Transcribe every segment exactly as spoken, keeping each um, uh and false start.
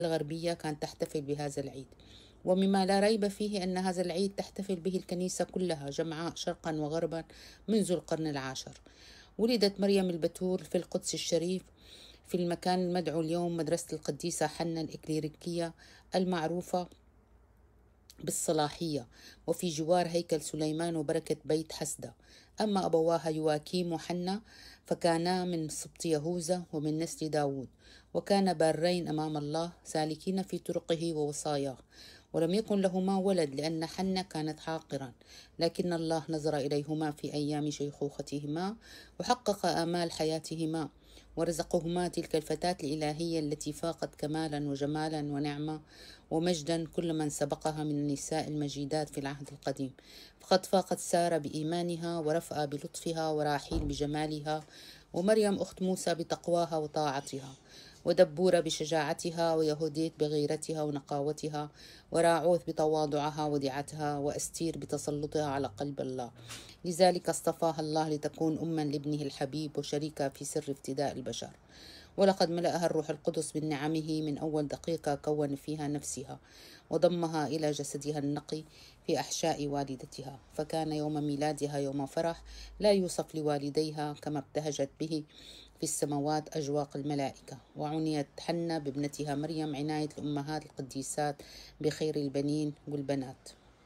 الغربية كانت تحتفل بهذا العيد، ومما لا ريب فيه أن هذا العيد تحتفل به الكنيسة كلها جمعاء شرقا وغربا منذ القرن العاشر. ولدت مريم البتول في القدس الشريف، في المكان المدعو اليوم مدرسة القديسة حنا الإكليريكية المعروفة بالصلاحية، وفي جوار هيكل سليمان وبركة بيت حسدة. أما أبواها يواكيم وحنا فكانا من سبط يهوذا ومن نسل داود، وكان بارين أمام الله سالكين في طرقه ووصاياه. ولم يكن لهما ولد لأن حنا كانت عاقرا، لكن الله نظر إليهما في أيام شيخوختهما وحقق آمال حياتهما، ورزقهما تلك الفتاة الإلهية التي فاقت كمالا وجمالا ونعمة ومجدا كل من سبقها من النساء المجيدات في العهد القديم. فقد فاقت سارة بإيمانها، ورفقة بلطفها، وراحيل بجمالها، ومريم أخت موسى بتقواها وطاعتها، ودبورة بشجاعتها، ويهوديت بغيرتها ونقاوتها، وراعوث بتواضعها ودعتها، وأستير بتسلطها على قلب الله. لذلك اصطفاها الله لتكون أما لابنه الحبيب وشريكة في سر افتداء البشر. ولقد ملأها الروح القدس من نعمه من أول دقيقة كون فيها نفسها، وضمها إلى جسدها النقي في أحشاء والدتها، فكان يوم ميلادها يوم فرح لا يوصف لوالديها، كما ابتهجت به في السماوات أجواق الملائكة. وعنيت حنا بابنتها مريم عناية الأمهات القديسات بخير البنين والبنات.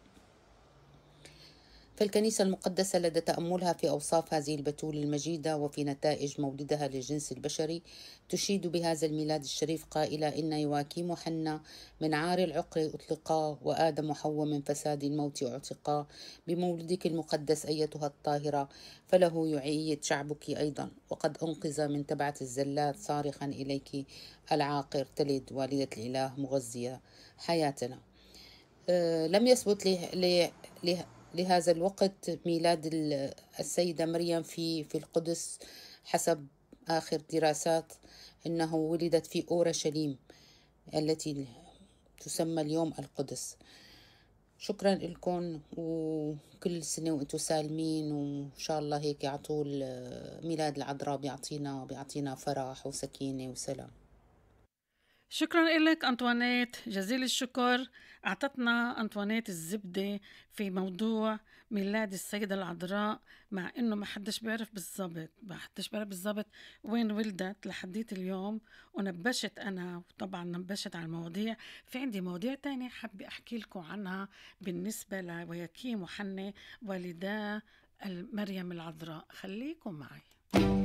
فالكنيسة المقدسة لدى تأملها في أوصاف هذه البتول المجيدة وفي نتائج مولدها للجنس البشري تشيد بهذا الميلاد الشريف قائلة: إن يواكيم وحنا من عار العقر أطلقا، وآدم وحواء من فساد الموت عتقا. بمولدك المقدس أيتها الطاهرة فله يعيد شعبك أيضا، وقد أنقذ من تبعة الزلات صارخا إليك العاقر تلد والدة الإله مغذية حياتنا. أه لم يثبت له له لهذا الوقت ميلاد السيدة مريم في في القدس حسب آخر دراسات، إنه ولدت في أورشليم التي تسمى اليوم القدس. شكرا لكم، وكل سنة وانتم سالمين، وإن شاء الله هيك على طول ميلاد العذراء بيعطينا بيعطينا فرح وسكينة وسلام. شكرا لك أنطوانيت، جزيل الشكر. أعطتنا أنطوانيت الزبدة في موضوع ميلاد السيدة العذراء، مع إنه ما حدش بيعرف بالضبط ما حدش بيعرف بالضبط وين ولدت لحديت اليوم. ونبشت أنا، وطبعا نبشت على المواضيع. في عندي مواضيع تانية حابة أحكي لكم عنها بالنسبة لوياكيم وحنة والدا مريم العذراء. خليكم معي.